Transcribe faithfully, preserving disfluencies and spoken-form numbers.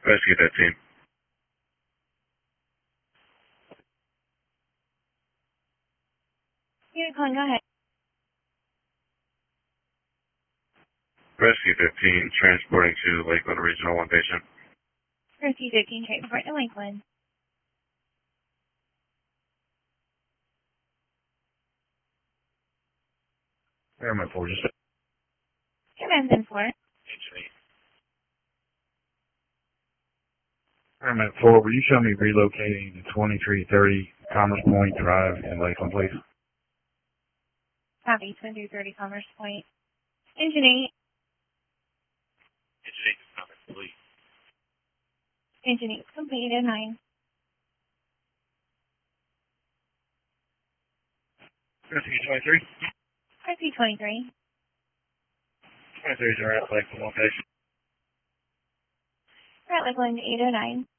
Rescue fifteen. Unicorn, go ahead. Rescue fifteen, transporting to Lakeland Regional One patient. Rescue fifteen, transport to Lakeland. Airman four, just Command ten four. Airman four, will you show me relocating to twenty-three thirty Commerce Point Drive in Lakeland, please? Copy, twenty-three thirty Commerce Point. Engine eight. Engine eight, Commerce, please. Engine eight, complete at nine. Rescue twenty-three? Rescue twenty-three. twenty-three is around Lakeland, one patient. We're at Lakeland eight oh nine.